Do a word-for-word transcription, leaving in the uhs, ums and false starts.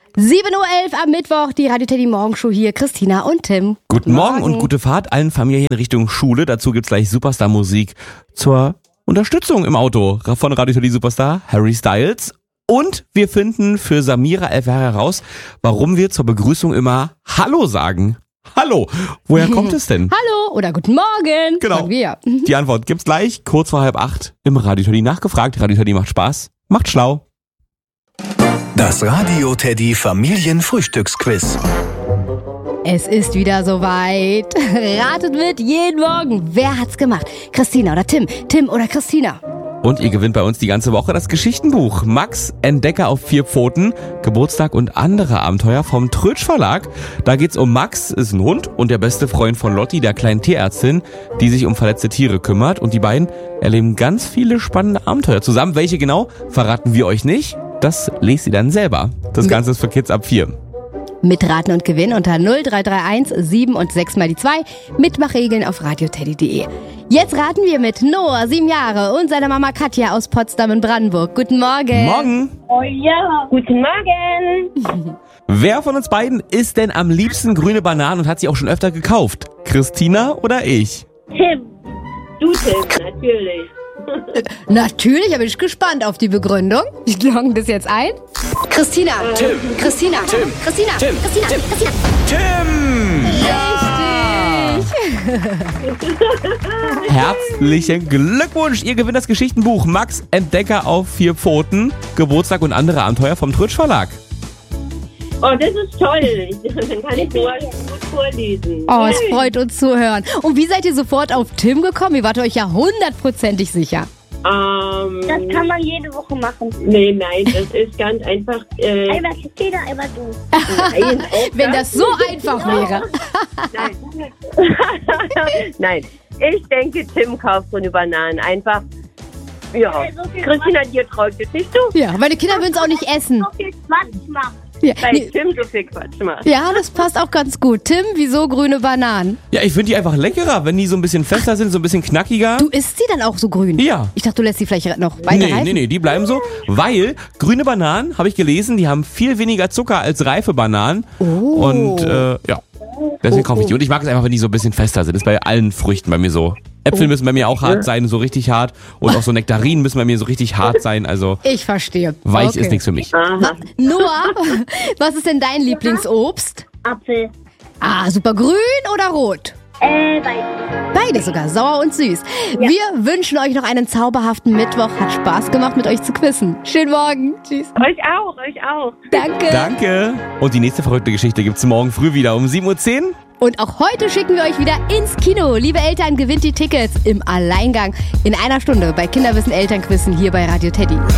sieben Uhr elf am Mittwoch, die Radio Teddy Morgenshow hier, Christina und Tim. Guten Morgen und gute Fahrt allen Familien Richtung Schule. Dazu gibt's gleich Superstar-Musik zur Unterstützung im Auto von Radio Teddy Superstar Harry Styles. Und wir finden für Samira Elfer heraus, warum wir zur Begrüßung immer Hallo sagen. Hallo, woher kommt es denn? Hallo oder guten Morgen. Genau, sagen wir. Die Antwort gibt's gleich kurz vor halb acht im Radio Teddy nachgefragt. Radio Teddy macht Spaß, macht schlau. Das Radio Teddy Familienfrühstücksquiz. Es ist wieder soweit. Ratet mit jeden Morgen. Wer hat's gemacht? Christina oder Tim? Tim oder Christina? Und ihr gewinnt bei uns die ganze Woche das Geschichtenbuch Max, Entdecker auf vier Pfoten, Geburtstag und andere Abenteuer vom Trötsch Verlag. Da geht's um Max, ist ein Hund und der beste Freund von Lotti, der kleinen Tierärztin, die sich um verletzte Tiere kümmert. Und die beiden erleben ganz viele spannende Abenteuer zusammen. Welche genau, verraten wir euch nicht. Das lest ihr dann selber. Das Ganze ist für Kids ab vier. Mitraten und gewinnen unter null drei drei eins sieben und sechs mal die zwei. Mitmachregeln auf radioteddy punkt de. Jetzt raten wir mit Noah, sieben Jahre, und seiner Mama Katja aus Potsdam in Brandenburg. Guten Morgen. Morgen. Oh ja, guten Morgen. Wer von uns beiden isst denn am liebsten grüne Bananen und hat sie auch schon öfter gekauft? Christina oder ich? Tim. Du, Tim, natürlich. Natürlich, aber ich bin gespannt auf die Begründung. Ich logge das jetzt ein. Christina. Tim. Christina. Tim. Christina. Tim. Christina. Tim. Christina. Tim! Richtig. Herzlichen Glückwunsch! Ihr gewinnt das Geschichtenbuch Max, Entdecker auf vier Pfoten, Geburtstag und andere Abenteuer vom Trötsch Verlag. Oh, das ist toll. Dann kann ich nur gut vorlesen. Oh, es freut uns zu hören. Und wie seid ihr sofort auf Tim gekommen? Ihr wart euch ja hundertprozentig sicher. Ähm, Das kann man jede Woche machen. nee, nein, das ist ganz einfach. Äh, Einmal Christina, einmal du. nein, auch Wenn das so einfach wäre. Nein. Nein, ich denke, Tim kauft so eine Bananen. Einfach, ja. So viel Christina, dir traut es nicht zu, Ja, meine Kinder würden es auch nicht essen. So viel Quatsch macht. Ja, weil nee, Tim so viel Quatsch macht. ja, das passt auch ganz gut. Tim, wieso grüne Bananen? Ja, ich finde die einfach leckerer, wenn die so ein bisschen fester sind, so ein bisschen knackiger. Du isst sie dann auch so grün? Ja. Ich dachte, du lässt sie vielleicht noch weiter Nee, reifen. nee, nee, die bleiben so, weil grüne Bananen, habe ich gelesen, die haben viel weniger Zucker als reife Bananen. Oh. Und äh, ja, deswegen kaufe ich die. Und ich mag es einfach, wenn die so ein bisschen fester sind. Das ist bei allen Früchten bei mir so. Äpfel müssen bei mir auch hart sein, so richtig hart. Und auch so Nektarinen müssen bei mir so richtig hart sein. Also Ich verstehe. weich Okay. ist nichts für mich. Aha. Noah, was ist denn dein Lieblingsobst? Apfel. Ah, super grün oder rot? Äh, bei Beide sogar, sauer und süß. Wir wünschen euch noch einen zauberhaften Mittwoch. Hat Spaß gemacht, mit euch zu quizzen. Schönen Morgen. Tschüss. Euch auch, euch auch. Danke. Danke. Und die nächste verrückte Geschichte gibt's morgen früh wieder um sieben Uhr zehn. Und auch heute schicken wir euch wieder ins Kino. Liebe Eltern, gewinnt die Tickets im Alleingang in einer Stunde bei Kinderwissen Elternquizen hier bei Radio Teddy.